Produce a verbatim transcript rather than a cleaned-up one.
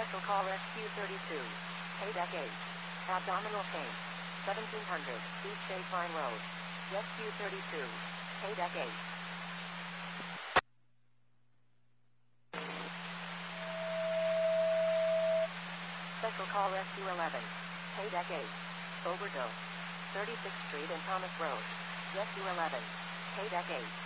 Special Call Rescue thirty-two. Paydeck eight. Abdominal pain. seventeen hundred East State Line Road. Rescue thirty-two. Paydeck eight. Special Call Rescue eleven. Paydeck eight. Overdose. thirty-sixth Street and Thomas Road. Rescue eleven. Paydeck eight.